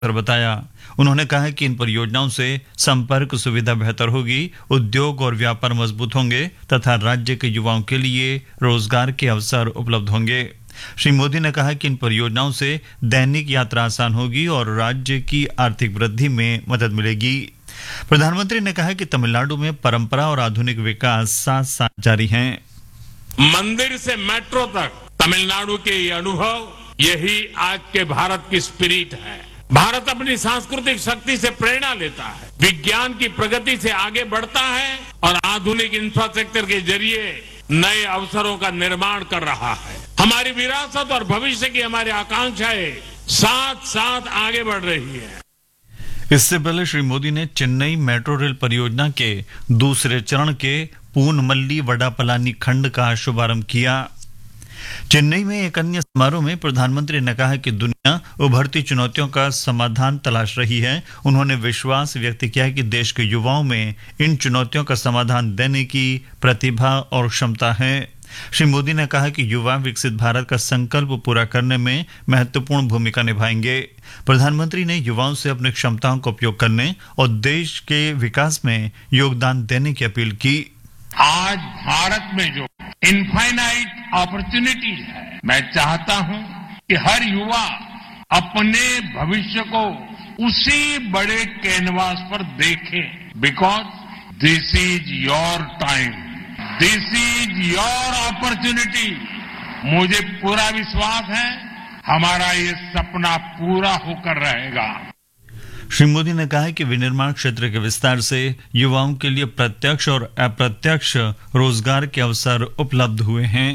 पर बताया। उन्होंने कहा कि इन परियोजनाओं से संपर्क सुविधा बेहतर होगी, उद्योग और व्यापार मजबूत होंगे तथा राज्य के युवाओं के लिए रोजगार के अवसर उपलब्ध होंगे। श्री मोदी ने कहा कि इन परियोजनाओं से दैनिक यात्रा आसान होगी और राज्य की आर्थिक वृद्धि में मदद मिलेगी। प्रधानमंत्री ने कहा कि तमिलनाडु में परंपरा और आधुनिक विकास साथ साथ जारी हैं। मंदिर से मेट्रो तक तमिलनाडु के ये अनुभव, यही आज के भारत की स्पिरिट है। भारत अपनी सांस्कृतिक शक्ति से प्रेरणा लेता है, विज्ञान की प्रगति से आगे बढ़ता है और आधुनिक इंफ्रास्ट्रक्चर के जरिए नए अवसरों का निर्माण कर रहा है। हमारी विरासत और भविष्य की हमारी आकांक्षाएं साथ साथ आगे बढ़ रही है। इससे पहले श्री मोदी ने चेन्नई मेट्रो रेल परियोजना के दूसरे चरण के पूनमल्ली वडापलानी खंड का शुभारंभ किया। चेन्नई में एक अन्य समारोह में प्रधानमंत्री ने कहा कि दुनिया उभरती चुनौतियों का समाधान तलाश रही है। उन्होंने विश्वास व्यक्त किया कि देश के युवाओं में इन चुनौतियों का समाधान देने की प्रतिभा और क्षमता है। श्री मोदी ने कहा कि युवा विकसित भारत का संकल्प पूरा करने में महत्वपूर्ण भूमिका निभाएंगे। प्रधानमंत्री ने युवाओं से अपनी क्षमताओं का उपयोग करने और देश के विकास में योगदान देने की अपील की। आज भारत में जो इनफाइनाइट अपॉर्चुनिटी है, मैं चाहता हूं कि हर युवा अपने भविष्य को उसी बड़े कैनवास पर देखे। Because this is your time, this is your opportunity. मुझे पूरा विश्वास है हमारा ये सपना पूरा होकर रहेगा। श्री मोदी ने कहा कि विनिर्माण क्षेत्र के विस्तार से युवाओं के लिए प्रत्यक्ष और अप्रत्यक्ष रोजगार के अवसर उपलब्ध हुए हैं।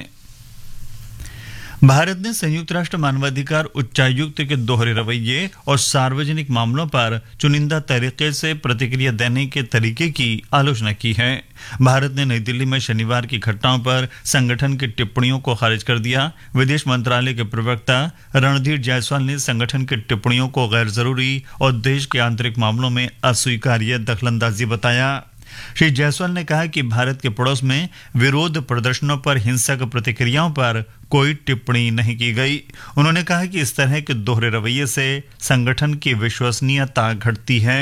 भारत ने संयुक्त राष्ट्र मानवाधिकार उच्चायुक्त के दोहरे रवैये और सार्वजनिक मामलों पर चुनिंदा तरीके से प्रतिक्रिया देने के तरीके की आलोचना की है। भारत ने नई दिल्ली में शनिवार की घटनाओं पर संगठन की टिप्पणियों को खारिज कर दिया। विदेश मंत्रालय के प्रवक्ता रणधीर जायसवाल ने संगठन की टिप्पणियों को गैर जरूरी और देश के आंतरिक मामलों में अस्वीकार्य दखलंदाजी बताया। श्री जायसवाल ने कहा कि भारत के पड़ोस में विरोध प्रदर्शनों पर हिंसक प्रतिक्रियाओं पर कोई टिप्पणी नहीं की गई। उन्होंने कहा कि इस तरह के दोहरे रवैये से संगठन की विश्वसनीयता घटती है।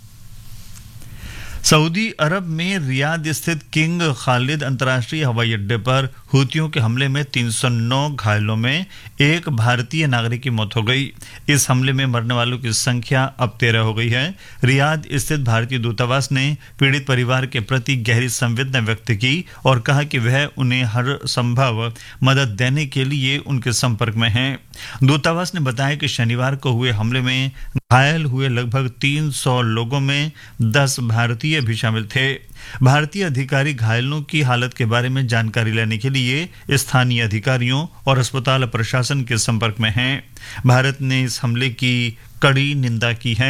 सऊदी अरब में रियाद स्थित किंग खालिद अंतर्राष्ट्रीय हवाई अड्डे पर हुतियों के हमले में 309 घायलों में एक भारतीय नागरिक की मौत हो गई। इस हमले में मरने वालों की संख्या अब 13 हो गई है। रियाद स्थित भारतीय दूतावास ने पीड़ित परिवार के प्रति गहरी संवेदना व्यक्त की और कहा कि वह उन्हें हर संभव मदद देने के लिए उनके संपर्क में है। दूतावास ने बताया कि शनिवार को हुए हमले में घायल हुए लगभग 300 लोगों में 10 भारतीय भी शामिल थे। भारतीय अधिकारी घायलों की हालत के बारे में जानकारी लेने के लिए स्थानीय अधिकारियों और अस्पताल प्रशासन के संपर्क में हैं। भारत ने इस हमले की कड़ी निंदा की है।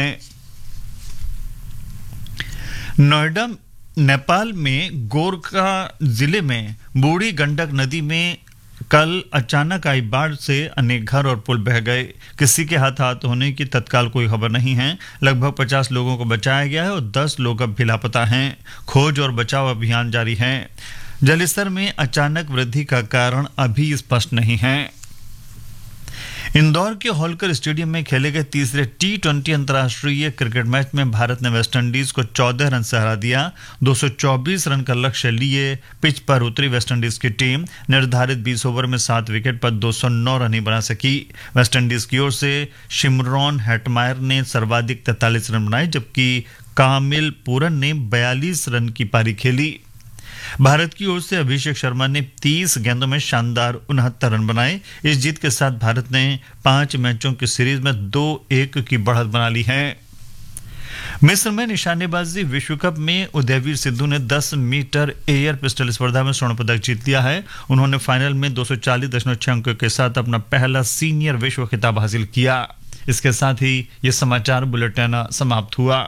नोएडा नेपाल में गोरखा जिले में बूढ़ी गंडक नदी में कल अचानक आई बाढ़ से अनेक घर और पुल बह गए। किसी के हताहत होने की तत्काल कोई खबर नहीं है। लगभग 50 लोगों को बचाया गया है और 10 लोग अब भी लापता हैं। खोज और बचाव अभियान जारी है। जलस्तर में अचानक वृद्धि का कारण अभी स्पष्ट नहीं है। इंदौर के होलकर स्टेडियम में खेले गए तीसरे T20 अंतर्राष्ट्रीय क्रिकेट मैच में भारत ने वेस्टइंडीज को 14 रन से हरा दिया। 224 रन का लक्ष्य लिए पिच पर उतरी वेस्टइंडीज की टीम निर्धारित 20 ओवर में 7 विकेट पर 209 रन ही बना सकी। वेस्टइंडीज की ओर से शिमरॉन हेटमायर ने सर्वाधिक 43 रन बनाए, जबकि कामिल पूरन ने 42 रन की पारी खेली। भारत की ओर से अभिषेक शर्मा ने 30 गेंदों में शानदार 69 रन बनाए। इस जीत के साथ भारत ने 5 मैचों की सीरीज में 2-1 की बढ़त बना ली है। मिस्र में निशानेबाजी विश्व कप में उदयवीर सिद्धू ने 10 मीटर एयर पिस्टल स्पर्धा में स्वर्ण पदक जीत लिया है। उन्होंने फाइनल में 240.6 अंकों के साथ अपना पहला सीनियर विश्व खिताब हासिल किया। इसके साथ ही यह समाचार बुलेटिन समाप्त हुआ।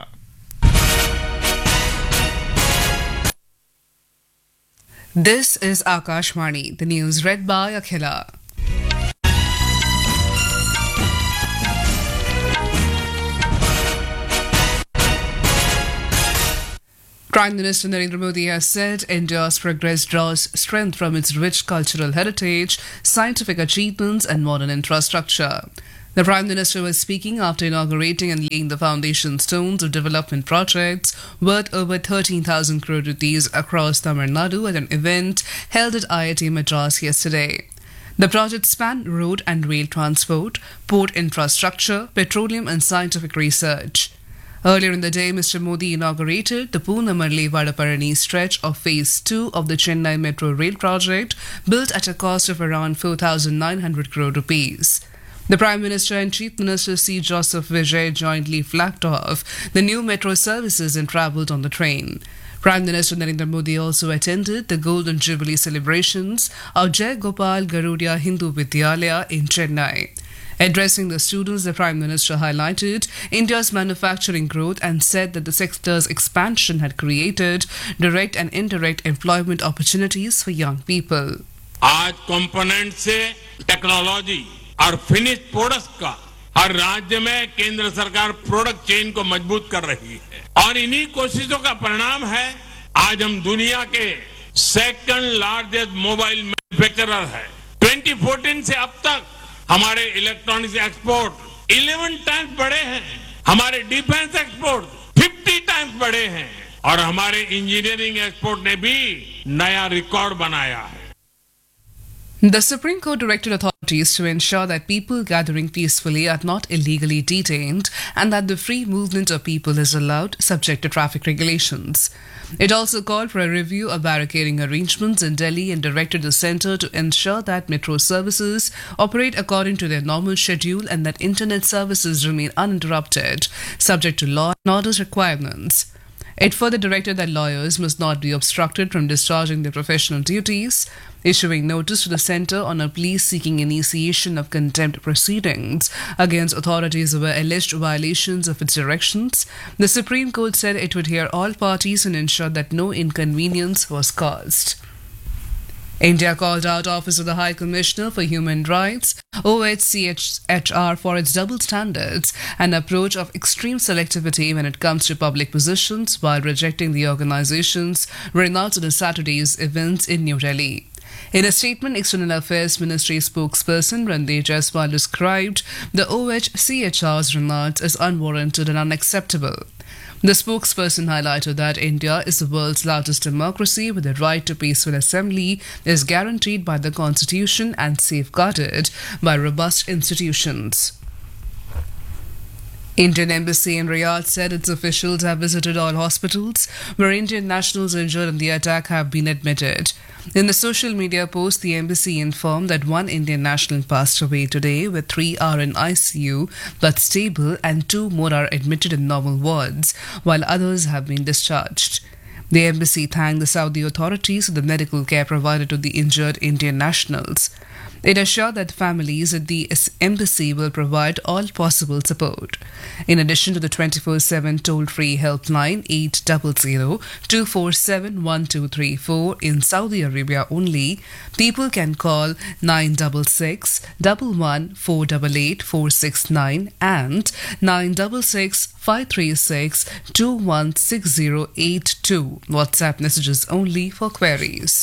This is Akashvani, the news read by Akhila. Prime Minister Narendra Modi has said India's progress draws strength from its rich cultural heritage, scientific achievements and modern infrastructure. The Prime Minister was speaking after inaugurating and laying the foundation stones of development projects worth over 13,000 crore rupees across Tamil Nadu at an event held at IIT Madras yesterday. The projects span road and rail transport, port infrastructure, petroleum and scientific research. Earlier in the day, Mr. Modi inaugurated the Poonamalli-Vadaparani stretch of Phase 2 of the Chennai Metro Rail project, built at a cost of around 4,900 crore rupees. The Prime Minister and Chief Minister C. Joseph Vijay jointly flagged off the new metro services and travelled on the train. Prime Minister Narendra Modi also attended the Golden Jubilee celebrations of Jai Gopal Garudia Hindu Vidyalaya in Chennai. Addressing the students, the Prime Minister highlighted India's manufacturing growth and said that the sector's expansion had created direct and indirect employment opportunities for young people. आज component से technology और finish products का हर राज्य में केंद्र सरकार product chain को मजबूत कर रही है और इन्हीं कोशिशों का परिणाम है आज हम दुनिया के सेकंड लार्जेस्ट मोबाइल मैन्युफैक्चरर है। 2014 से अब तक हमारे इलेक्ट्रॉनिक्स एक्सपोर्ट 11 टाइम्स बढ़े हैं, हमारे डिफेंस एक्सपोर्ट 50 टाइम्स बढ़े हैं और हमारे इंजीनियरिंग एक्सपोर्ट ने भी नया रिकॉर्ड बनाया है। The Supreme Court directed authorities to ensure that people gathering peacefully are not illegally detained and that the free movement of people is allowed, subject to traffic regulations. It also called for a review of barricading arrangements in Delhi and directed the centre to ensure that metro services operate according to their normal schedule and that internet services remain uninterrupted, subject to law and order requirements. It further directed that lawyers must not be obstructed from discharging their professional duties, issuing notice to the centre on a plea seeking initiation of contempt proceedings against authorities over alleged violations of its directions. The Supreme Court said it would hear all parties and ensure that no inconvenience was caused. India called out Office of the High Commissioner for Human Rights, OHCHR, for its double standards and approach of extreme selectivity when it comes to public positions, while rejecting the organization's renounced on Saturday's events in New Delhi. In a statement, External Affairs Ministry spokesperson Randeep Jaiswal described the OHCHR's remarks as unwarranted and unacceptable. The spokesperson highlighted that India is the world's largest democracy, where the right to peaceful assembly is guaranteed by the constitution and safeguarded by robust institutions. Indian Embassy in Riyadh said its officials have visited all hospitals where Indian nationals injured in the attack have been admitted. In a social media post, the embassy informed that one Indian national passed away today, with 3 are in ICU but stable and 2 more are admitted in normal wards, while others have been discharged. The embassy thanked the Saudi authorities for the medical care provided to the injured Indian nationals. It assured that families at the embassy will provide all possible support. In addition to the 24/7 toll-free helpline 800-247-1234 in Saudi Arabia only, people can call 966 11 488 469 and 966 536 216082. WhatsApp messages only for queries.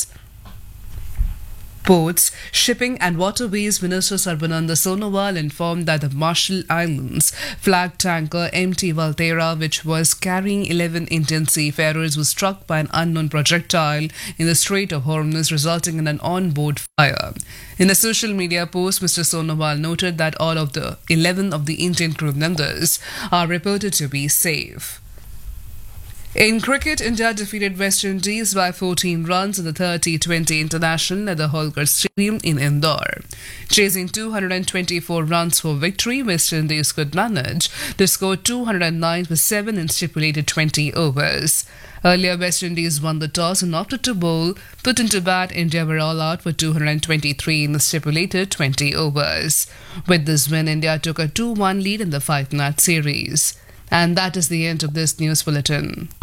Ports, Shipping and Waterways Minister Sarbananda Sonowal informed that the Marshall Islands flag tanker MT Valterra, which was carrying 11 Indian seafarers, was struck by an unknown projectile in the Strait of Hormuz, resulting in an on-board fire. In a social media post, Mr. Sonowal noted that all of the 11 of the Indian crew members are reported to be safe. In cricket, India defeated West Indies by 14 runs in the third T20 International at the Holkar Stadium in Indore. Chasing 224 runs for victory, West Indies could manage to score 209 for 7 in stipulated 20 overs. Earlier, West Indies won the toss and opted to bowl. Put into bat, India were all out for 223 in the stipulated 20 overs. With this win, India took a 2-1 lead in the 5-match series. And that is the end of this news bulletin.